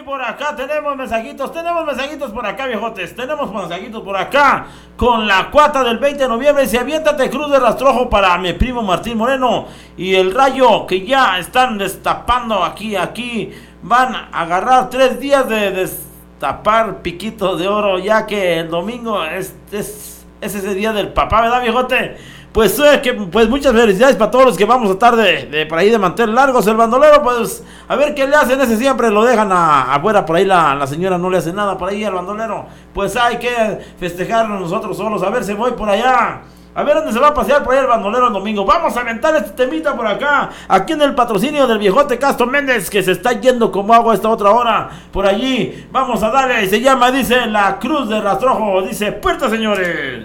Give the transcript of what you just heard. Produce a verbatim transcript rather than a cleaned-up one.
por acá tenemos mensajitos, tenemos mensajitos por acá, viejotes, tenemos mensajitos por acá, con la cuata del veinte de noviembre, dice, aviéntate cruz de rastrojo para mi primo Martín Moreno, y el rayo que ya están destapando aquí, aquí, van a agarrar tres días de destapar piquitos de oro, ya que el domingo es, es, es ese día del papá, ¿verdad, viejote? Pues, eh, que, pues muchas felicidades para todos los que vamos a estar de, de por ahí de mantener largos. El bandolero, pues a ver qué le hacen. Ese siempre lo dejan a, afuera. Por ahí la, la señora no le hace nada por ahí al bandolero. Pues hay que festejarlo nosotros solos. A ver si voy por allá. A ver dónde se va a pasear por ahí el bandolero el domingo. Vamos a aventar este temita por acá. Aquí en el patrocinio del viejote Castro Méndez, que se está yendo como agua a esta otra hora. Por allí vamos a darle. Se llama, dice, la cruz de rastrojo. Dice, puerta, señores.